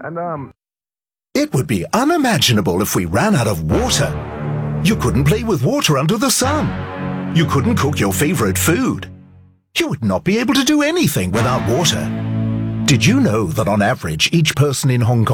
It would be unimaginable if we ran out of water. You couldn't play with water under the sun. You couldn't cook your favorite food. You would not be able to do anything without water. Did you know that on average, each person in Hong Kong